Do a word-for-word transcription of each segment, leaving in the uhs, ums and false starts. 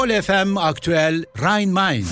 Metropol F M Aktüel Rhein-Main.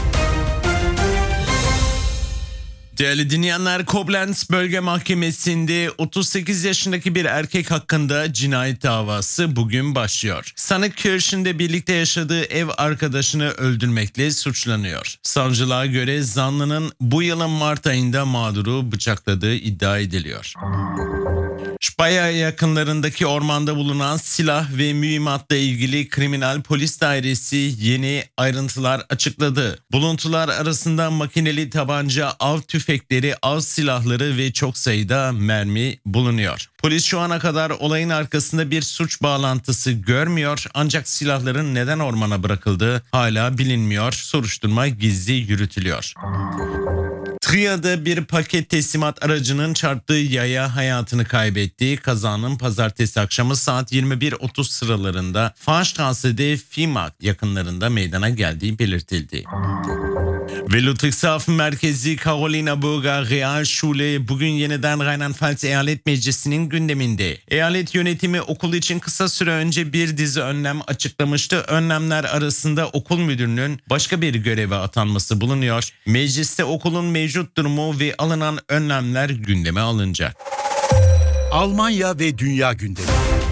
Değerli dinleyenler, Koblenz Bölge Mahkemesi'nde otuz sekiz yaşındaki bir erkek hakkında cinayet davası bugün başlıyor. Sanık Kirchen'de birlikte yaşadığı ev arkadaşını öldürmekle suçlanıyor. Savcılığa göre zanlının bu yılın Mart ayında mağduru bıçakladığı iddia ediliyor. Speyer yakınlarındaki ormanda bulunan silah ve mühimmatla ilgili kriminal polis dairesi yeni ayrıntılar açıkladı. Buluntular arasında makineli tabanca, av tüfekleri, av silahları ve çok sayıda mermi bulunuyor. Polis şu ana kadar olayın arkasında bir suç bağlantısı görmüyor, ancak silahların neden ormana bırakıldığı hala bilinmiyor. Soruşturma gizli yürütülüyor. Tria'da bir paket teslimat aracının çarptığı yaya hayatını kaybetti. Kazanın pazartesi akşamı saat yirmi bir otuz sıralarında Fahrstrasse'de Fimak yakınlarında meydana geldiği belirtildi. Ve Ludwigshafen merkezi Carolina Burger Realschule bugün yeniden Rheinland-Pfalz Eyalet Meclisi'nin gündeminde. Eyalet yönetimi okul için kısa süre önce bir dizi önlem açıklamıştı. Önlemler arasında okul müdürünün başka bir göreve atanması bulunuyor. Mecliste okulun mevcut durumu ve alınan önlemler gündeme alınacak. Almanya ve dünya gündemi.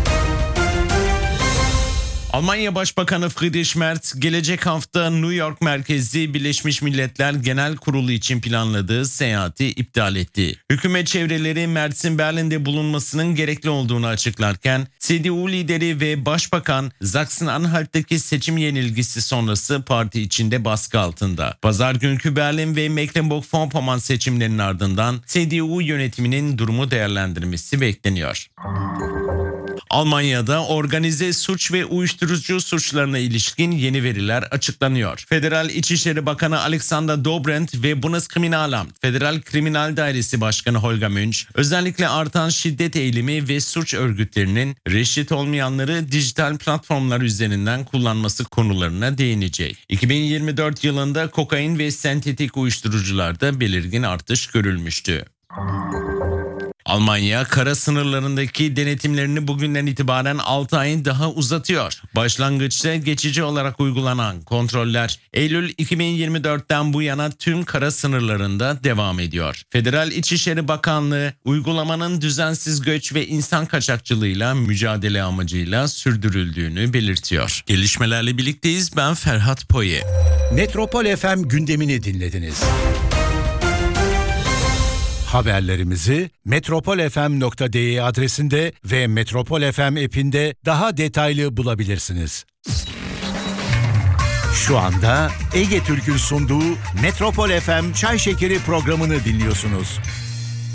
Almanya Başbakanı Friedrich Merz gelecek hafta New York merkezli Birleşmiş Milletler Genel Kurulu için planladığı seyahati iptal etti. Hükümet çevreleri Merz'in Berlin'de bulunmasının gerekli olduğunu açıklarken C D U lideri ve Başbakan Sachsen-Anhalt'taki seçim yenilgisi sonrası parti içinde baskı altında. Pazar günkü Berlin ve Mecklenburg-Vorpommern seçimlerinin ardından C D U yönetiminin durumu değerlendirmesi bekleniyor. Almanya'da organize suç ve uyuşturucu suçlarına ilişkin yeni veriler açıklanıyor. Federal İçişleri Bakanı Alexander Dobrindt ve Bundeskriminalamt, Federal Kriminal Dairesi Başkanı Holger Münch, özellikle artan şiddet eğilimi ve suç örgütlerinin reşit olmayanları dijital platformlar üzerinden kullanması konularına değinecek. iki bin yirmi dört yılında kokain ve sentetik uyuşturucularda belirgin artış görülmüştü. Almanya kara sınırlarındaki denetimlerini bugünden itibaren altı ay daha uzatıyor. Başlangıçta geçici olarak uygulanan kontroller Eylül iki bin yirmi dörtten bu yana tüm kara sınırlarında devam ediyor. Federal İçişleri Bakanlığı uygulamanın düzensiz göç ve insan kaçakçılığıyla mücadele amacıyla sürdürüldüğünü belirtiyor. Gelişmelerle birlikteyiz. Ben Ferhat Poye. Metropol F M gündemini dinlediniz. Haberlerimizi metropol f m nokta d e adresinde ve Metropol F M app'inde daha detaylı bulabilirsiniz. Şu anda Ege Türk'ün sunduğu Metropol F M Çay Şekeri programını dinliyorsunuz.